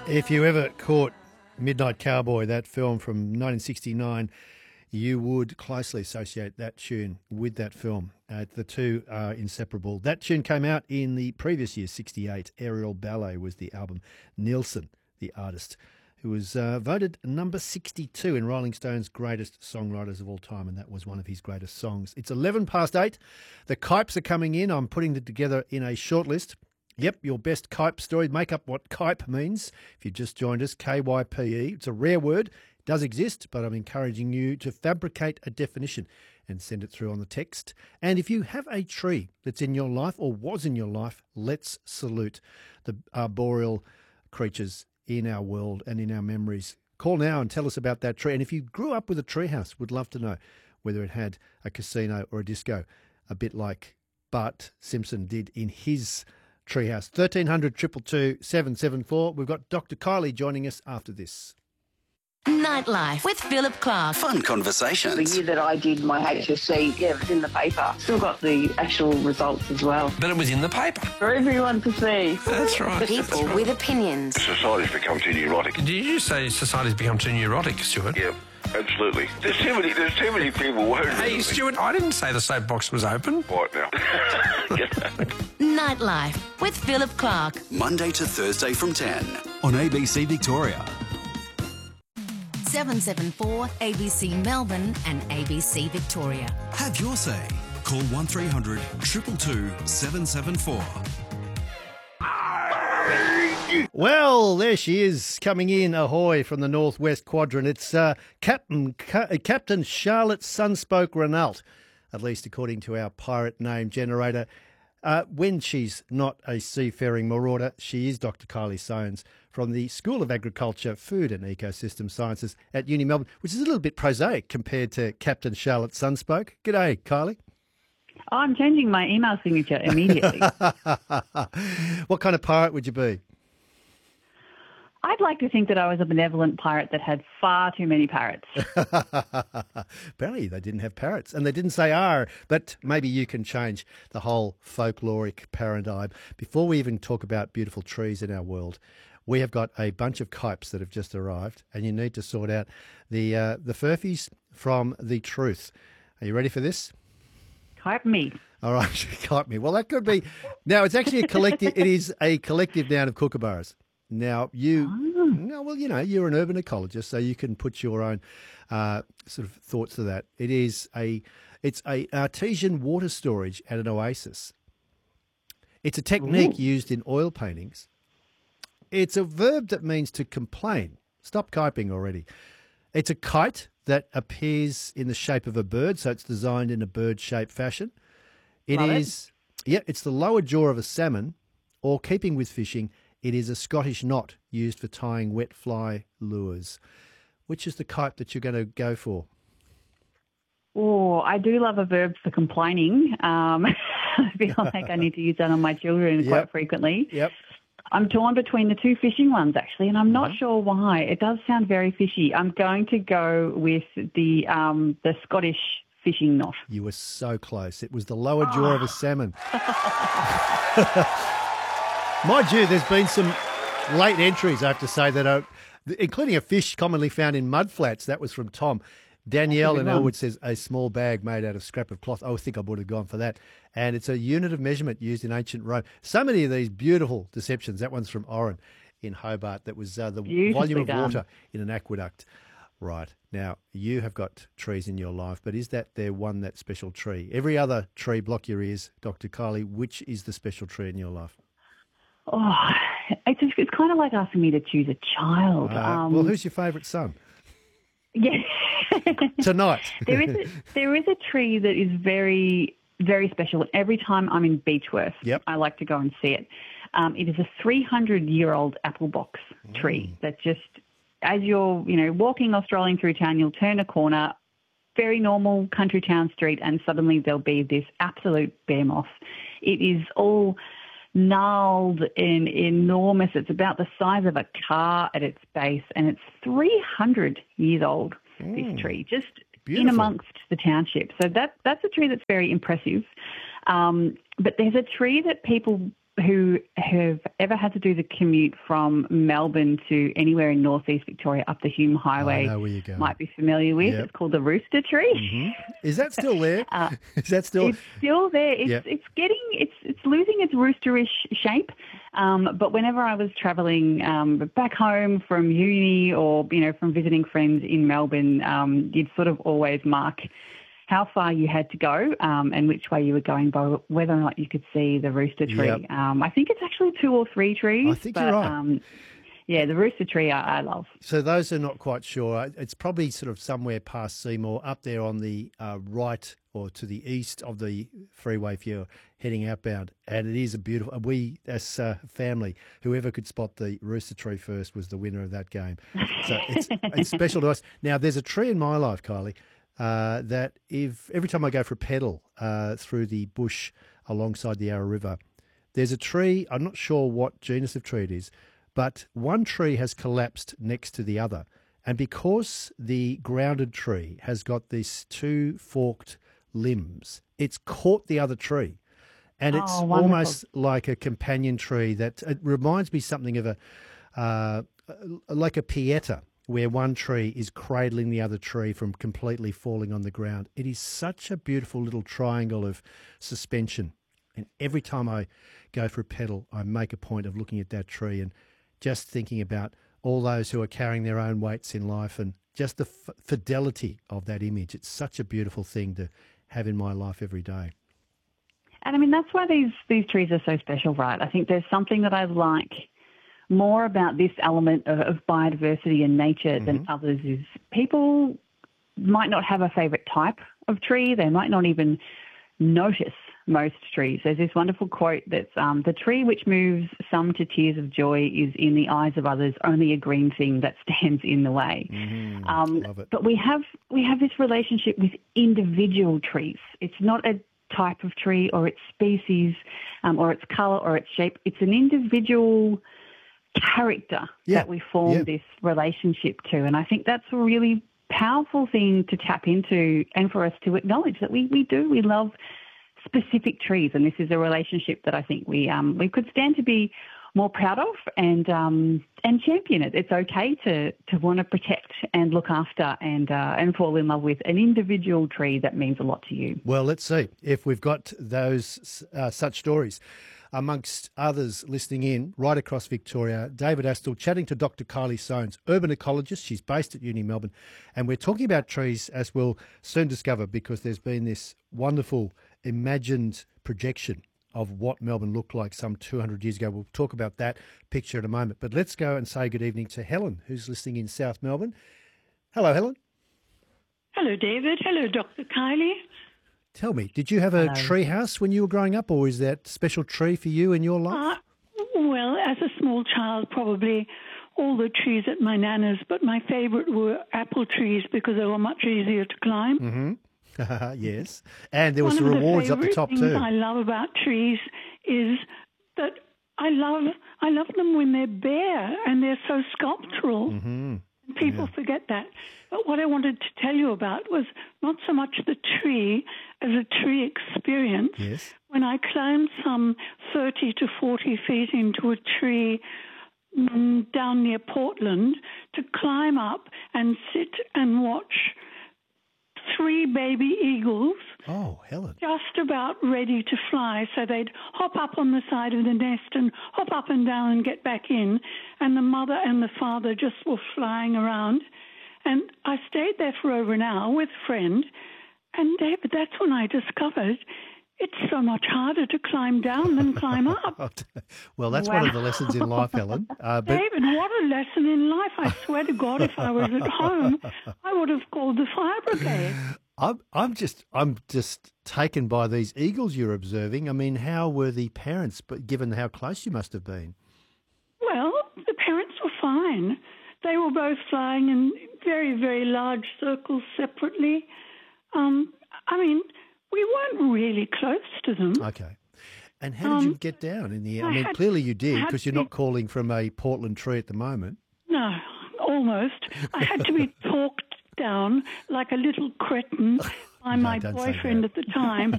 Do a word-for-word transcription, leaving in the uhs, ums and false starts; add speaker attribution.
Speaker 1: If you ever caught Midnight Cowboy, that film from nineteen sixty-nine, you would closely associate that tune with that film. Uh, the two are inseparable. That tune came out in the previous year, sixty-eight. Aerial Ballet was the album. Nielsen, the artist, who was uh, voted number sixty-two in Rolling Stone's greatest songwriters of all time, and that was one of his greatest songs. It's eleven past eight. The Kipes are coming in. I'm putting them together in a shortlist. Yep, your best Kipe story. Make up what Kipe means. If you just joined us, K Y P E. It's a rare word. It does exist, but I'm encouraging you to fabricate a definition and send it through on the text. And if you have a tree that's in your life or was in your life, let's salute the arboreal creatures in our world and in our memories. Call now and tell us about that tree. And if you grew up with a treehouse, we'd love to know whether it had a casino or a disco, a bit like Bart Simpson did in his treehouse. thirteen hundred, two two two, seven seven four. We've got Doctor Kylie joining us after this.
Speaker 2: Nightlife with Philip Clark.
Speaker 3: Fun conversations.
Speaker 4: The year that I did my H S C, yeah, it was in the paper. Still got the actual results as well.
Speaker 5: But it was in the paper.
Speaker 4: For everyone to see.
Speaker 5: That's right.
Speaker 2: People
Speaker 5: That's right.
Speaker 2: with opinions.
Speaker 6: Society's become too neurotic.
Speaker 5: Did you say society's become too neurotic, Stuart?
Speaker 6: Yeah, absolutely. There's too many, there's too many people worried.
Speaker 5: Hey, Stuart, I didn't say the soapbox was open.
Speaker 6: Right now.
Speaker 2: Nightlife with Philip Clark.
Speaker 3: Monday to Thursday from ten.
Speaker 7: On A B C Victoria.
Speaker 2: seven seven four A B C Melbourne and A B C Victoria.
Speaker 7: Have your say. Call one three hundred, two two two, seven seven four.
Speaker 1: Well, there she is, coming in, ahoy, from the northwest quadrant. It's uh, Captain Ca- Captain Charlotte Sunspoke Renault, at least according to our pirate name generator. Uh, when she's not a seafaring marauder, she is Doctor Kylie Soanes from the School of Agriculture, Food and Ecosystem Sciences at Uni Melbourne, which is a little bit prosaic compared to Captain Charlotte Sunspoke. G'day, Kylie.
Speaker 4: Oh, I'm changing my email signature immediately.
Speaker 1: What kind of pirate would you be?
Speaker 4: I'd like to think that I was a benevolent pirate that had far too many parrots.
Speaker 1: Apparently they didn't have parrots, and they didn't say R, but maybe you can change the whole folkloric paradigm. Before we even talk about beautiful trees in our world, we have got a bunch of Kipes that have just arrived, and you need to sort out the uh, the furfies from the truth. Are you ready for this?
Speaker 4: Kipe me.
Speaker 1: All right, Kipe me. Well, that could be... Now, it's actually a collective... It is a collective noun of kookaburras. Now, you... Oh. No, well, you know, you're an urban ecologist, so you can put your own uh, sort of thoughts to that. It is a... It's a artesian water storage at an oasis. It's a technique Ooh. used in oil paintings. It's a verb that means to complain. Stop kiping already. It's a kite that appears in the shape of a bird, so it's designed in a bird-shaped fashion. It Love is, it. yeah, it's the lower jaw of a salmon, or keeping with fishing, it is a Scottish knot used for tying wet fly lures. Which is the Kipe that you're going to go for?
Speaker 4: Oh, I do love a verb for complaining. Um, I feel like I need to use that on my children
Speaker 1: yep.
Speaker 4: quite frequently.
Speaker 1: Yep.
Speaker 4: I'm torn between the two fishing ones, actually, and I'm not
Speaker 1: mm-hmm.
Speaker 4: sure why. It does sound very fishy. I'm going to go with the um, the Scottish fishing knot.
Speaker 1: You were so close. It was the lower jaw oh. of a salmon. Mind you, there's been some late entries, I have to say, that are, including a fish commonly found in mudflats. That was from Tom. Danielle in Elwood says a small bag made out of scrap of cloth. Oh, I think I would have gone for that. And it's a unit of measurement used in ancient Rome. So many of these beautiful deceptions. That one's from Oren in Hobart. That was uh, the volume of
Speaker 4: done.
Speaker 1: water in an aqueduct. Right. Now, you have got trees in your life, but is that their one, that special tree? Every other tree, block your ears, Doctor Kylie. Which is the special tree in your life?
Speaker 4: Oh, it's, it's kind of like asking me to choose a child.
Speaker 1: Uh,
Speaker 4: um,
Speaker 1: well, who's your favourite son?
Speaker 4: Yeah.
Speaker 1: Tonight.
Speaker 4: there is a, there is a tree that is very, very special. Every time I'm in Beechworth,
Speaker 1: yep.
Speaker 4: I like to go and see it. Um, it is a three hundred year old apple box mm. tree that just, as you're, you know, walking or strolling through town, you'll turn a corner, very normal country town street, and suddenly there'll be this absolute bear moss. It is all gnarled and enormous. It's about the size of a car at its base, and it's three hundred years old, mm. this tree, just Beautiful. in amongst the township. So that that's a tree that's very impressive. Um, but there's a tree that people who have ever had to do the commute from Melbourne to anywhere in northeast Victoria up the Hume Highway
Speaker 1: I know where you're going.
Speaker 4: might be familiar with.
Speaker 1: Yep.
Speaker 4: It's called the Rooster Tree.
Speaker 1: Mm-hmm. Is that still there?
Speaker 4: Uh,
Speaker 1: Is that still?
Speaker 4: It's still there. It's
Speaker 1: Yep.
Speaker 4: it's getting it's it's losing its roosterish shape. Um, but whenever I was travelling um, back home from uni or you know from visiting friends in Melbourne, um, you'd sort of always mark how far you had to go um, and which way you were going by whether or not you could see the rooster tree.
Speaker 1: Yep.
Speaker 4: Um, I think it's actually two or three trees.
Speaker 1: I think
Speaker 4: but,
Speaker 1: you're right.
Speaker 4: Um, yeah, the rooster tree I, I love.
Speaker 1: So those who are not quite sure, it's probably sort of somewhere past Seymour, up there on the uh, right or to the east of the freeway if you're heading outbound. And it is a beautiful, we as a family, whoever could spot the rooster tree first was the winner of that game. So it's, it's special to us. Now, there's a tree in my life, Kylie, uh, that if every time I go for a pedal uh, through the bush alongside the Yarra River, there's a tree, I'm not sure what genus of tree it is, but one tree has collapsed next to the other. And because the grounded tree has got these two forked limbs, it's caught the other tree. And it's
Speaker 4: Oh, wonderful.
Speaker 1: almost like a companion tree that it reminds me something of a, uh, like a pieta, where one tree is cradling the other tree from completely falling on the ground. It is such a beautiful little triangle of suspension. And every time I go for a pedal, I make a point of looking at that tree and just thinking about all those who are carrying their own weights in life and just the f- fidelity of that image. It's such a beautiful thing to have in my life every day.
Speaker 4: And I mean, that's why these, these trees are so special, right? I think there's something that I like more about this element of, of biodiversity and nature mm-hmm. than others is people might not have a favourite type of tree. They might not even notice most trees. There's this wonderful quote that's um, the tree which moves some to tears of joy is in the eyes of others only a green thing that stands in the way.
Speaker 1: Mm-hmm.
Speaker 4: Um,
Speaker 1: Love it.
Speaker 4: but we have we have this relationship with individual trees. It's not a type of tree or its species um, or its colour or its shape. It's an individual character
Speaker 1: Yeah.
Speaker 4: that we form
Speaker 1: Yeah.
Speaker 4: this relationship to. And I think that's a really powerful thing to tap into and for us to acknowledge that we, we do. We love specific trees, and this is a relationship that I think we um, we could stand to be more proud of and um, and champion it. It's okay to to want to protect and look after and uh, and fall in love with an individual tree that means a lot to you.
Speaker 1: Well, let's see if we've got those uh, such stories. Amongst others listening in right across Victoria, David Astle chatting to Doctor Kylie Soanes, urban ecologist. She's based at Uni Melbourne. And we're talking about trees, as we'll soon discover, because there's been this wonderful imagined projection of what Melbourne looked like some two hundred years ago. We'll talk about that picture in a moment. But let's go and say good evening to Helen, who's listening in South Melbourne. Hello, Helen.
Speaker 8: Hello, David. Hello, Doctor Kylie.
Speaker 1: Tell me, did you have a
Speaker 4: Hello.
Speaker 1: tree house when you were growing up, or is that special tree for you in your life?
Speaker 8: Uh, well, as a small child, probably all the trees at my nana's, but my favourite were apple trees because they were much easier to climb.
Speaker 1: Mm-hmm. Yes. And there was
Speaker 8: One
Speaker 1: the
Speaker 8: of
Speaker 1: rewards
Speaker 8: the
Speaker 1: up the
Speaker 8: favourite
Speaker 1: top
Speaker 8: things
Speaker 1: too.
Speaker 8: I love about trees is that I love I love them when they're bare and they're so sculptural.
Speaker 1: Mm-hmm.
Speaker 8: People forget that. But what I wanted to tell you about was not so much the tree as a tree experience.
Speaker 1: Yes.
Speaker 8: When I climbed some thirty to forty feet into a tree mm, down near Portland to climb up and sit and watch three baby eagles
Speaker 1: Oh, Helen.
Speaker 8: just about ready to fly. So they'd hop up on the side of the nest and hop up and down and get back in. And the mother and the father just were flying around. And I stayed there for over an hour with a friend. And David, that's when I discovered it's so much harder to climb down than climb up.
Speaker 1: Well, that's one of the lessons in life, Helen. Uh, but
Speaker 8: David, what a lesson in life. I swear to God, if I was at home, I would have called the fire brigade.
Speaker 1: I'm, I'm just, I'm just taken by these eagles you're observing. I mean, how were the parents? But given how close you must have been.
Speaker 8: Well, the parents were fine. They were both flying in very, very large circles separately. Um, I mean, we weren't really close to them.
Speaker 1: Okay. And how did you
Speaker 8: Um,
Speaker 1: get down in the air? I
Speaker 8: I
Speaker 1: mean,
Speaker 8: had-
Speaker 1: clearly you did,
Speaker 8: I had
Speaker 1: because you're
Speaker 8: to
Speaker 1: not
Speaker 8: be-
Speaker 1: calling from a Portland tree at the moment.
Speaker 8: No, almost. I had to be talked down like a little cretin by
Speaker 1: No,
Speaker 8: my
Speaker 1: don't say
Speaker 8: boyfriend
Speaker 1: that.
Speaker 8: at the time.